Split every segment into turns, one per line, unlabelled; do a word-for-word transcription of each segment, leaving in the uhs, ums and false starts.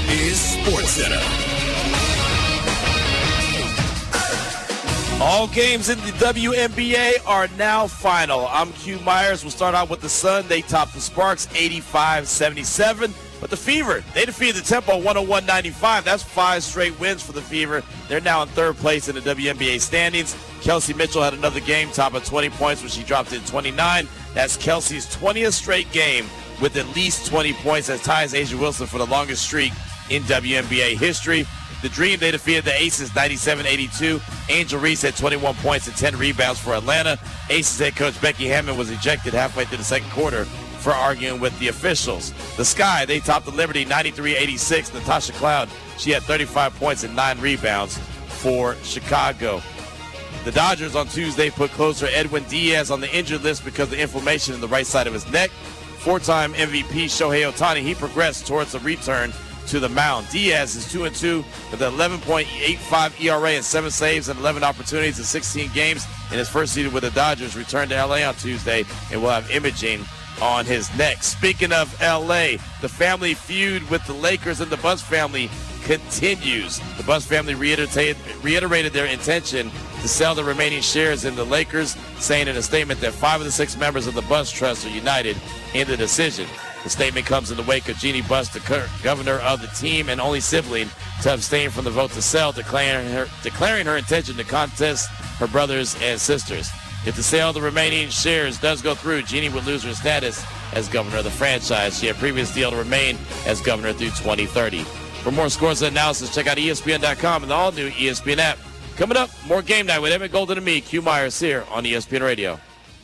is SportsCenter.
All games in the W N B A are now final. I'm Q Myers. We'll start out with the Sun. They topped the Sparks eighty-five seventy-seven. But the Fever, they defeated the Tempo one oh one ninety-five. That's five straight wins for the Fever. They're now in third place in the W N B A standings. Kelsey Mitchell had another game, top of twenty points, when she dropped in twenty-nine. That's Kelsey's twentieth straight game with at least twenty points. That ties Asia Wilson for the longest streak in W N B A history. The Dream, they defeated the Aces ninety-seven eighty-two. Angel Reese had twenty-one points and ten rebounds for Atlanta. Aces head coach Becky Hammond was ejected halfway through the second quarter for arguing with the officials. The Sky, they topped the Liberty ninety-three eighty-six. Natasha Cloud, she had thirty-five points and nine rebounds for Chicago. The Dodgers on Tuesday put closer Edwin Diaz on the injured list because of inflammation in the right side of his neck. Four-time M V P Shohei Ohtani, he progressed towards a return to the mound. Diaz is two and two with an eleven point eight five E R A and seven saves and eleven opportunities in sixteen games in his first season with the Dodgers. Returned to L A on Tuesday and will have imaging on his neck. Speaking of L A, the family feud with the Lakers and the Buss family continues. The Buss family reiterated, reiterated their intention to sell the remaining shares in the Lakers, saying in a statement that five of the six members of the Buss Trust are united in the decision. The statement comes in the wake of Jeannie Buss, the current governor of the team and only sibling to abstain from the vote to sell, declaring her, declaring her intention to contest her brothers and sisters. If the sale of the remaining shares does go through, Jeannie would lose her status as governor of the franchise. She had previous deal to remain as governor through twenty thirty. For more scores and analysis, check out E S P N dot com and the all-new E S P N app. Coming up, more Game Night with Emmett Golden and me, Q Myers, here on E S P N Radio.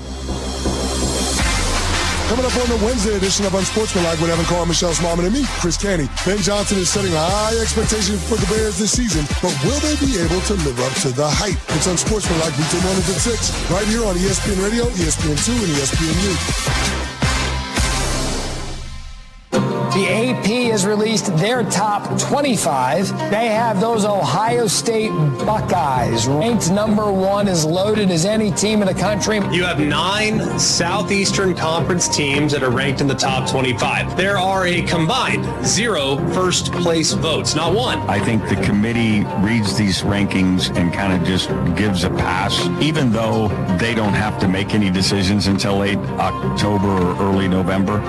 Coming up on the Wednesday edition of Unsportsmanlike with Evan Carr, Michelle Smallman, and me, Chris Canty. Ben Johnson is setting a high expectation for the Bears this season, but will they be able to live up to the hype? It's Unsportsmanlike weekday mornings at six, right here on E S P N Radio, E S P N two, and E S P N U.
The A P has released their top twenty-five. They have those Ohio State Buckeyes ranked number one, as loaded as any team in the country.
You have nine Southeastern Conference teams that are ranked in the top twenty-five. There are a combined zero first place votes, not one.
I think the committee reads these rankings and kind of just gives a pass, even though they don't have to make any decisions until late October or early November.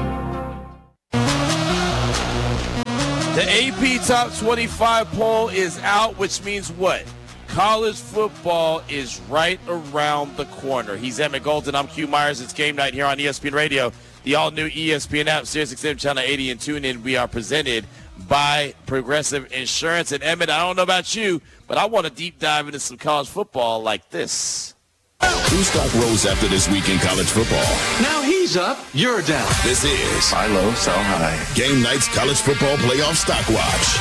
The A P Top twenty-five poll is out, which means what? College football is right around the corner. He's Emmett Golden. I'm Q Myers. It's Game Night here on E S P N Radio, the all-new E S P N app, Sirius X M Channel eighty, and TuneIn. We are presented by Progressive Insurance. And Emmett, I don't know about you, but I want to deep dive into some college football like this.
Whose stock rose after this week in college football?
Now he's up, you're down.
This is
Buy low, sell high.
Game Night's College Football Playoff Stock Watch.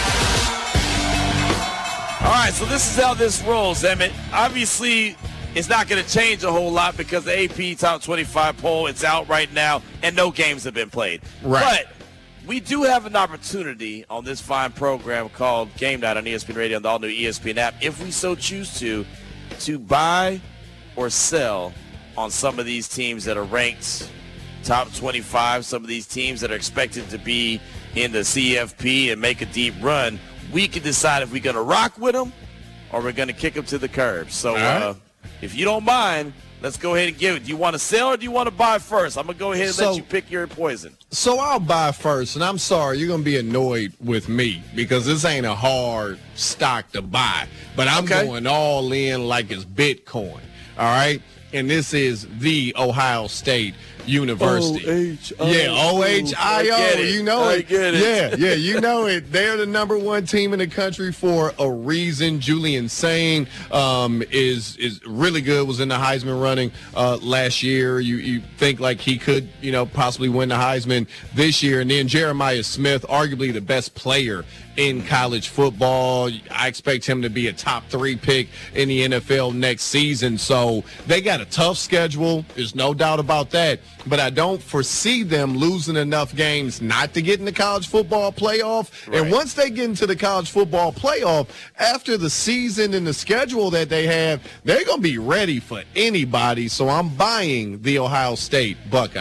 All right, so this is how this rolls, Emmett. Obviously, it's not going to change a whole lot because the A P Top twenty-five poll, it's out right now, and no games have been played.
Right.
But we do have an opportunity on this fine program called Game Night on E S P N Radio and the all-new E S P N app, if we so choose to, to buy or sell on some of these teams that are ranked top twenty-five, some of these teams that are expected to be in the C F P and make a deep run. We can decide if we're going to rock with them or we're going to kick them to the curb. So
right.
uh, if you don't mind, let's go ahead and give it. Do you want to sell or do you want to buy first? I'm going to go ahead and
So-
let you pick your poison.
So I'll buy first, and I'm sorry, you're going to be annoyed with me because this ain't a hard stock to buy. But I'm
Okay.
going all in like it's Bitcoin, all right? And this is the Ohio State University.
O H I O.
Yeah, O H I O.
I get it.
You know
I
it.
get it.
Yeah, yeah, you know it. They're the number one team in the country for a reason. Julian Sain um, is is really good. Was in the Heisman running uh, last year. You you think like he could, you know, possibly win the Heisman this year. And then Jeremiah Smith, arguably the best player in college football. I expect him to be a top three pick in the N F L next season. So they got a tough schedule. There's no doubt about that. But I don't foresee them losing enough games not to get in the college football playoff.
Right.
And once they get into the college football playoff, after the season and the schedule that they have, they're going to be ready for anybody. So I'm buying the Ohio State Buckeyes.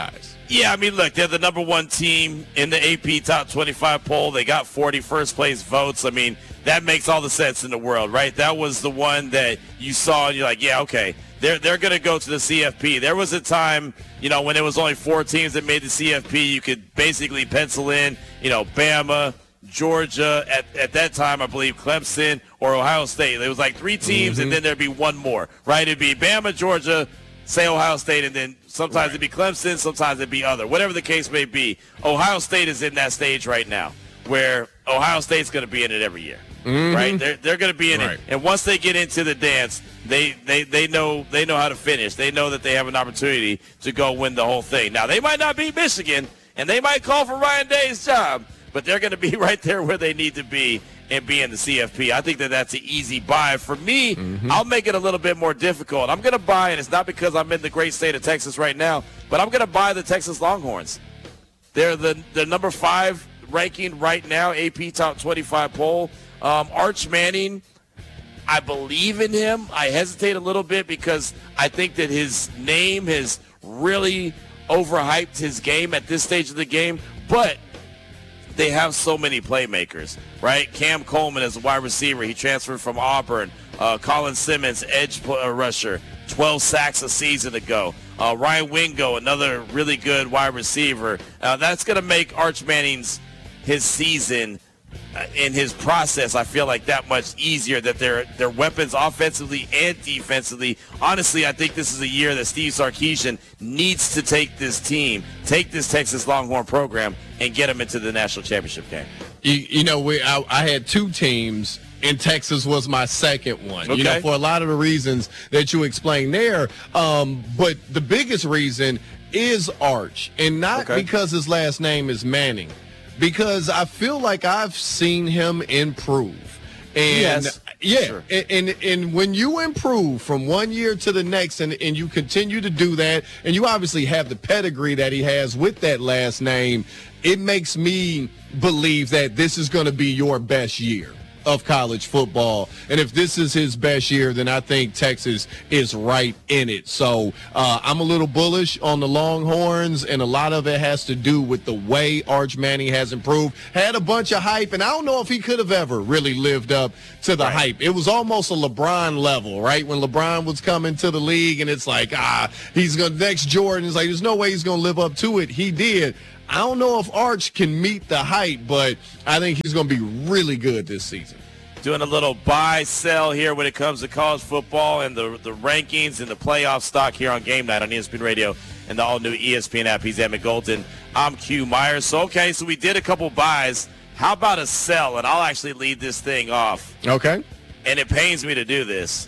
Yeah, I mean, look, they're the number one team in the A P Top twenty-five poll. They got forty first-place votes. I mean, that makes all the sense in the world, right? That was the one that you saw, and you're like, yeah, okay, they're they're going to go to the C F P. There was a time, you know, when it was only four teams that made the C F P, you could basically pencil in, you know, Bama, Georgia, at, at that time, I believe Clemson or Ohio State. There was like three teams, mm-hmm. and then there'd be one more, right? It'd be Bama, Georgia, say Ohio State, and then sometimes right. it'd be Clemson, sometimes it'd be other. Whatever the case may be, Ohio State is in that stage right now where Ohio State's going to be in it every year, mm-hmm. right? They're they're going to be in right. it, and once they get into the dance, they, they they know they know how to finish. They know that they have an opportunity to go win the whole thing. Now, they might not beat Michigan, and they might call for Ryan Day's job, but they're going to be right there where they need to be and be in the C F P. I think that that's an easy buy. For me, mm-hmm. I'll make it a little bit more difficult. I'm going to buy, and it's not because I'm in the great state of Texas right now, but I'm going to buy the Texas Longhorns. They're the, the number five ranking right now, A P Top twenty-five poll. Um, Arch Manning, I believe in him. I hesitate a little bit because I think that his name has really overhyped his game at this stage of the game, but they have so many playmakers, right? Cam Coleman is a wide receiver. He transferred from Auburn. Uh, Colin Simmons, edge rusher, twelve sacks a season ago. Uh, Ryan Wingo, another really good wide receiver. Uh, that's going to make Arch Manning's his season uh, in his process, I feel like, that much easier, that their their weapons offensively and defensively. Honestly, I think this is a year that Steve Sarkisian needs to take this team, take this Texas Longhorn program, and get them into the national championship game.
You, you know, we I, I had two teams, and Texas was my second one,
okay.
you know, for a lot of the reasons that you explained there. Um, but the biggest reason is Arch, and not okay. because his last name is Manning. Because I feel like I've seen him improve. And
yes,
yeah,
sure.
and, and and when you improve from one year to the next and, and you continue to do that, and you obviously have the pedigree that he has with that last name, it makes me believe that this is going to be your best year of college football. And if this is his best year, then I think Texas is right in it. So uh, I'm a little bullish on the Longhorns, and a lot of it has to do with the way Arch Manning has improved. Had a bunch of hype, and I don't know if he could have ever really lived up to the right. hype. It was almost a LeBron level, right? When LeBron was coming to the league, and it's like, ah, he's going to next Jordan. It's like, there's no way he's going to live up to it. He did. I don't know if Arch can meet the hype, but I think he's going to be really good this season.
Doing a little buy-sell here when it comes to college football and the the rankings and the playoff stock here on Game Night on E S P N Radio and the all-new E S P N app. He's Emmett Golden. I'm Q Myers. So, okay, so we did a couple buys. How about a sell? And I'll actually lead this thing off.
Okay.
And it pains me to do this.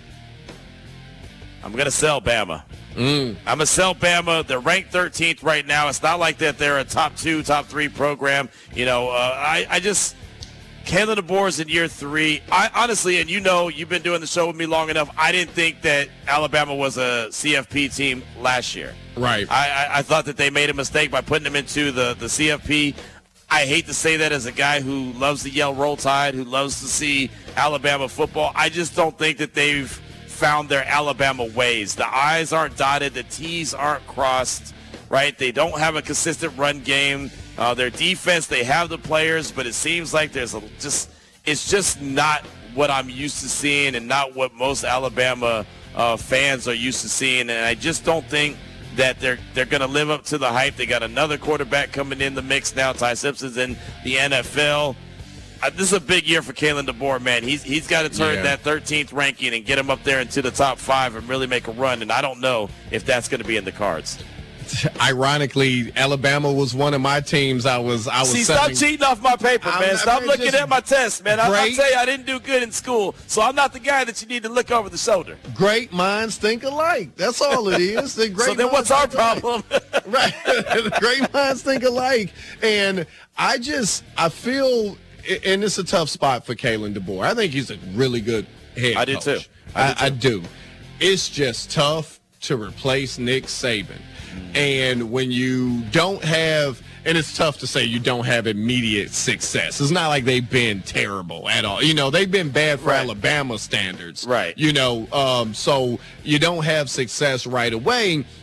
I'm going to sell Bama. Mm. I'm going to sell Bama. They're ranked thirteenth right now. It's not like that they're a top two, top three program. You know, uh, I, I just – Kalen DeBoer's in year three. I honestly, and you know, you've been doing the show with me long enough, I didn't think that Alabama was a C F P team last year.
Right.
I, I, I thought that they made a mistake by putting them into the, the C F P. I hate to say that as a guy who loves to yell Roll Tide, who loves to see Alabama football. I just don't think that they've found their Alabama ways. The I's aren't dotted. The T's aren't crossed, right? They don't have a consistent run game. Uh, their defense, they have the players, but it seems like there's a just it's just not what I'm used to seeing and not what most Alabama uh, fans are used to seeing. And I just don't think that they're they're going to live up to the hype. They got another quarterback coming in the mix now. Ty Simpson's in the N F L. Uh, this is a big year for Kalen DeBoer, man. He's he's got to turn yeah. that thirteenth ranking and get him up there into the top five and really make a run. And I don't know if that's going to be in the cards.
Ironically, Alabama was one of my teams. I was, I was.
See, stop cheating off my paper, man. I'm, stop I'm looking at my test, man. I, I'll tell you, I didn't do good in school, so I'm not the guy that you need to look over the shoulder.
Great minds think alike. That's all it is. The great
so then, what's our problem?
Right, great minds think alike, and I just, I feel, and it's a tough spot for Kalen DeBoer. I think he's a really good head
I
coach.
do too.
I,
I, do too.
I do. It's just tough to replace Nick Saban. And when you don't have, and it's tough to say you don't have immediate success. It's not like they've been terrible at all. You know, they've been bad for right. Alabama standards.
Right.
You know, um, so you don't have success right away.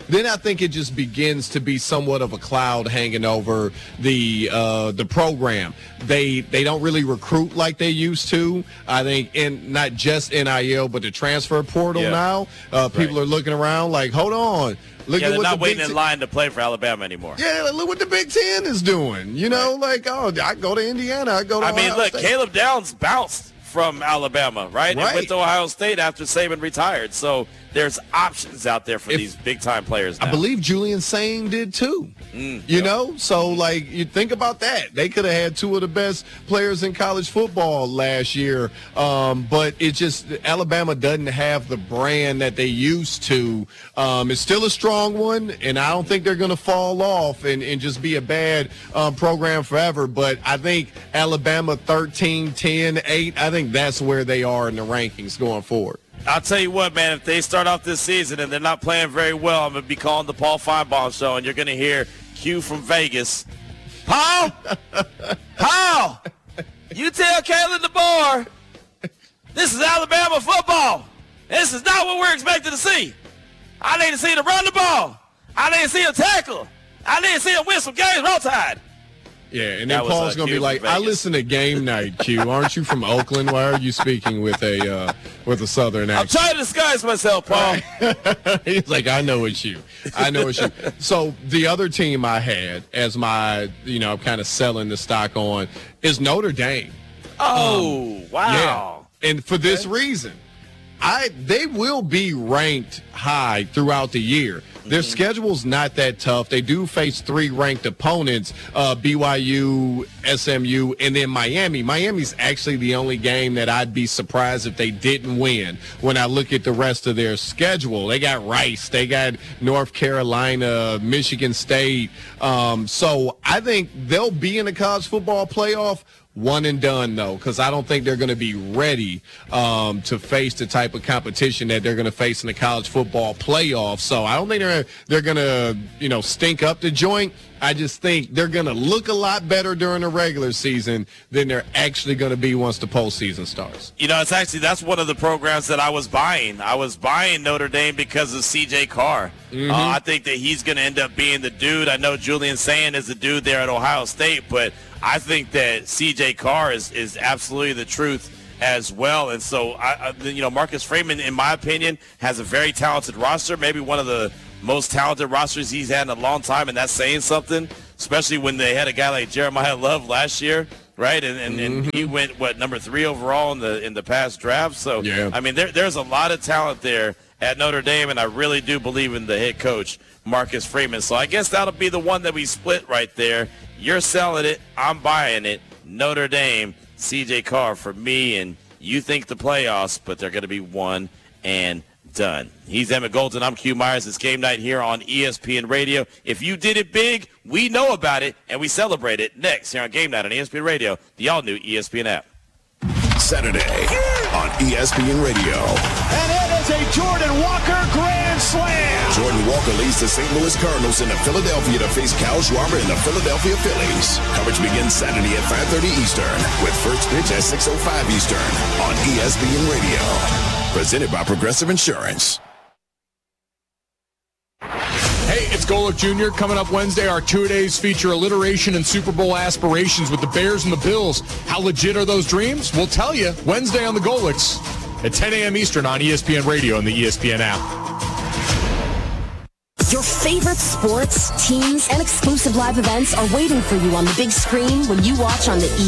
then I think it just begins to be somewhat of a cloud hanging over the uh, the program. They they don't really recruit like they used to. I think in not just N I L, but the transfer portal
yeah.
now. Uh, people
right.
are looking around like, hold on. Look
yeah,
at
they're
what
not
the
waiting
Big
in
Ten-
line to play for Alabama anymore.
Yeah, look what the Big Ten is doing. You know,
right.
like, oh, I go to Indiana, I go to
I mean,
Ohio
look,
State.
Caleb Downs bounced from Alabama, right?
Right.
And went to Ohio State after Saban retired. So there's options out there for
If,
these big-time players now.
I believe Julian Sain did too.
Mm,
you
yep.
know, so like you think about that. They could have had two of the best players in college football last year, um, but it just Alabama doesn't have the brand that they used to. Um, it's still a strong one, and I don't think they're going to fall off and, and just be a bad um, program forever. But I think Alabama thirteen, ten, eight, I think that's where they are in the rankings going forward.
I'll tell you what, man, if they start off this season and they're not playing very well, I'm going to be calling the Paul Feinbaum show, and you're going to hear Q from Vegas. Paul! Paul! You tell Kalen DeBoer this is Alabama football. This is not what we're expected to see. I need to see them run the ball. I need to see them tackle. I need to see them win some games roll tide.
Yeah, and
That
then
was,
Paul's
uh,
going to
Q
be like,
from
I
Vegas.
listen to Game Night, Q. Aren't you from Oakland? Why are you speaking with a uh, with a Southern
I'm
accent?
trying to disguise myself, Paul.
He's like, I know it's you. I know it's you. So the other team I had as my, you know, kind of selling the stock on is Notre Dame.
Oh,
Um,
wow.
Yeah. And for this reason, I they will be ranked high throughout the year. Their
Mm-hmm.
schedule's not that tough. They do face three ranked opponents, uh, B Y U, S M U, and then Miami. Miami's actually the only game that I'd be surprised if they didn't win when I look at the rest of their schedule. They got Rice. They got North Carolina, Michigan State. Um, so I think they'll be in the college football playoff. One and done, though, because I don't think they're going to be ready um, to face the type of competition that they're going to face in the college football playoff. So I don't think they're they're going to, you know, stink up the joint. I just think they're going to look a lot better during the regular season than they're actually going to be once the postseason starts.
You know, it's actually, that's one of the programs that I was buying. I was buying Notre Dame because of C J Carr. Mm-hmm. Uh, I think that he's going to end up being the dude. I know Julian Sain is the dude there at Ohio State, but I think that C J Carr is, is absolutely the truth as well. And so, I, I, you know, Marcus Freeman, in my opinion, has a very talented roster, maybe one of the most talented rosters he's had in a long time, and that's saying something, especially when they had a guy like Jeremiah Love last year, right? And and, mm-hmm. and he went, what, number three overall in the in the past draft. So,
yeah.
I mean, there, there's a lot of talent there at Notre Dame, and I really do believe in the head coach, Marcus Freeman. So I guess that'll be the one that we split right there. You're selling it. I'm buying it. Notre Dame, C J Carr for me, and you think the playoffs, but they're going to be one and done. He's Emmett Golden. I'm Q Myers. It's game night here on E S P N Radio. If you did it big, we know about it, and we celebrate it next here on Game Night on E S P N Radio, the all-new E S P N app.
Saturday on E S P N Radio.
And it is a Jordan Walker grand slam.
Jordan Walker leads the Saint Louis Cardinals into Philadelphia to face Kyle Schwarber and the Philadelphia Phillies. Coverage begins Saturday at five thirty Eastern with first pitch at six oh five Eastern on E S P N Radio. Presented by Progressive Insurance.
Hey, it's Golick Junior Coming up Wednesday, our two-a-days feature alliteration and Super Bowl aspirations with the Bears and the Bills. How legit are those dreams? We'll tell you Wednesday on the Golicks at ten a.m. Eastern on E S P N Radio and the E S P N app.
Your favorite sports, teams, and exclusive live events are waiting for you on the big screen when you watch on the E